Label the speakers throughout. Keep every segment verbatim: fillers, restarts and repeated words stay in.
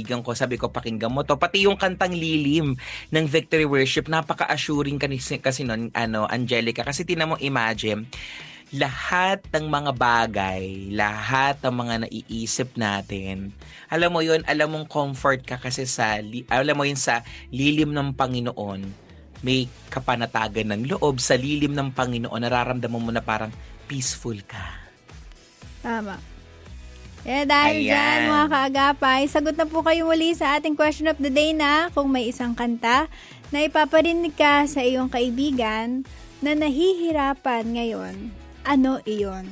Speaker 1: kaibigan ko, sabi ko, pakinggan mo to. Pati yung kantang Lilim ng Victory Worship, napaka-assuring kasi, kasi nun, ano, Angelica. Kasi tinan mo, imagine, lahat ng mga bagay, lahat ng mga naiisip natin, alam mo yun, alam mong comfort ka kasi sa, alam mo yun, sa lilim ng Panginoon, may kapanatagan ng loob. Sa lilim ng Panginoon, nararamdaman mo na parang peaceful ka.
Speaker 2: Tama. Eh, dahil
Speaker 1: Ayan.
Speaker 2: dyan, mga kaagapay, sagot na po kayo muli sa ating question of the day na kung may isang kanta na ipaparinig ka sa iyong kaibigan na nahihirapan ngayon, ano iyon?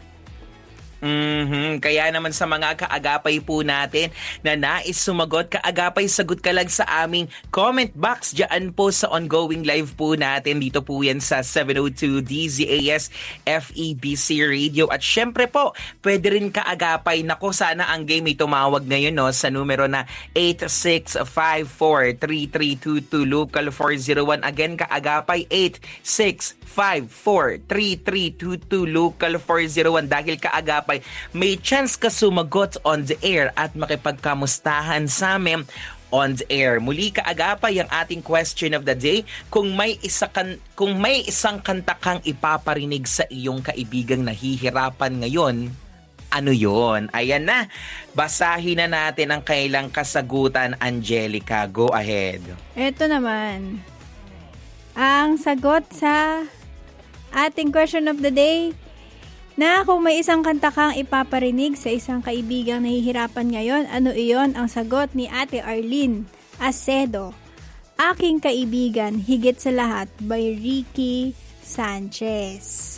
Speaker 1: Mm-hmm. Kaya naman sa mga kaagapay po natin na nais sumagot, kaagapay, sagot ka lang sa aming comment box dyan po sa ongoing live po natin. Dito po yan sa seven oh two D Z A S F E B C Radio. At syempre po, pwede rin kaagapay. Nako, sana ang game ay tumawag ngayon no, sa numero na eight six five four three three two two local four oh one. Again, kaagapay, eight six five four three three two two local four oh one. Dahil kaagapay, may chance ka sumagot on the air at makipagkamustahan sa amin on the air. Muli kaagapay ang ating question of the day. Kung may isa kan, kung may isang kanta kang ipaparinig sa iyong kaibigang nahihirapan ngayon, ano yon? Ayan na. Basahin na natin ang kailang kasagutan, Angelica. Go ahead.
Speaker 2: Ito naman. Ang sagot sa ating question of the day na kung may isang kanta kang ipaparinig sa isang kaibigang nahihirapan ngayon, ano iyon? Ang sagot ni Ate Arlene Acedo, Aking Kaibigan, Higit sa Lahat by Ricky Sanchez.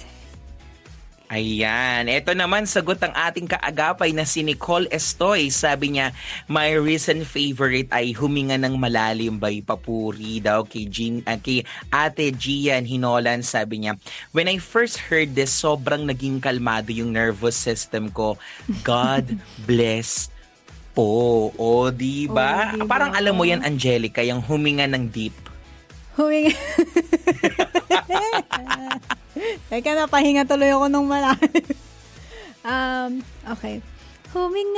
Speaker 1: Ayan. Ito naman, sagot ang ating kaagapay na si Nicole Estoy. Sabi niya, my recent favorite ay Huminga ng Malalim by Papuri daw kay, Jean, uh, kay Ate Gian Hinolan. Sabi niya, when I first heard this, sobrang naging kalmado yung nervous system ko. God bless po. O, diba?
Speaker 2: O, diba?
Speaker 1: Parang alam mo yan, Angelica, yung huminga ng deep.
Speaker 2: Huminga. Teka, napahinga tuloy ako nung malalim. um, okay. Huminga